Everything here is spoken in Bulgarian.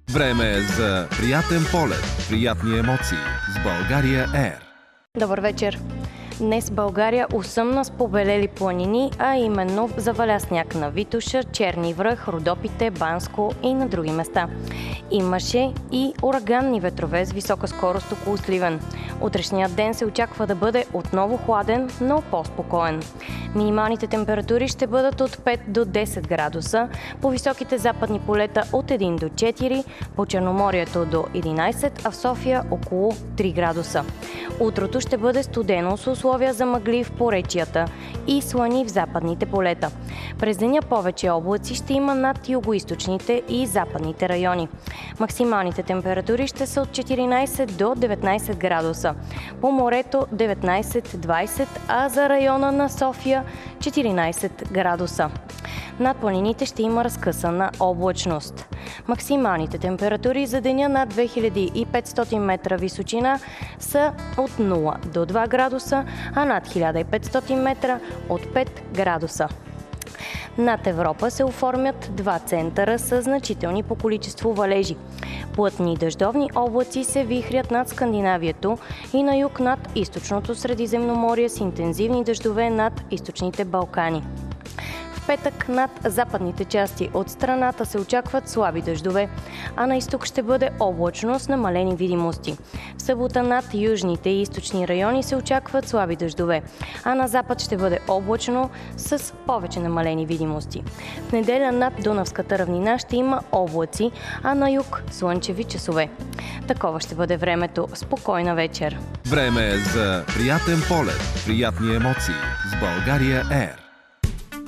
Време е за приятен полет, приятни емоции с България Air. Добър вечер! Днес България усъмна с побелели планини, а именно заваля сняг на Витоша, Черни връх, Родопите, Банско и на други места. Имаше и ураганни ветрове с висока скорост около Сливен. Утрешният ден се очаква да бъде отново хладен, но по-спокоен. Минималните температури ще бъдат от 5 до 10 градуса, по високите западни полета от 1 до 4, по Черноморието до 11, а в София около 3 градуса. Утрото ще бъде студено с условия за мъгли в поречията и слани в западните полета. През деня повече облаци ще има над югоизточните и западните райони. Максималните температури ще са от 14 до 19 градуса. По морето 19-20, а за района на София 14 градуса. Над планините ще има разкъсана облачност. Максималните температури за деня над 2500 метра височина са от 0 до 2 градуса, а над 1500 метра от 5 градуса. Над Европа се оформят два центъра с значителни по количество валежи. Плътни и дъждовни облаци се вихрят над Скандинавието и на юг над източното Средиземноморие с интензивни дъждове над източните Балкани. В петък над западните части от страната се очакват слаби дъждове, а на изток ще бъде облачно с намалени видимости. В събота над южните и източни райони се очакват слаби дъждове, а на запад ще бъде облачно с повече намалени видимости. В неделя над Дунавската равнина ще има облаци, а на юг слънчеви часове. Такова ще бъде времето. Спокойна вечер! Време е за приятен полет, приятни емоции с България Air.